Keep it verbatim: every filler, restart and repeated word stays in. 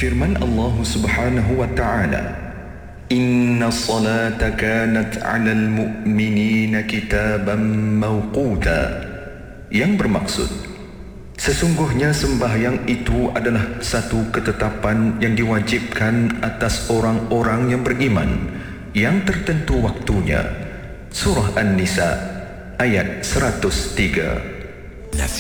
Firman Allah Subhanahu wa taala, "Inna salata kanat 'alal mu'minina kitaban mawquta." Yang bermaksud, sesungguhnya sembahyang itu adalah satu ketetapan yang diwajibkan atas orang-orang yang beriman, yang tertentu waktunya. Surah An-Nisa ayat seratus tiga.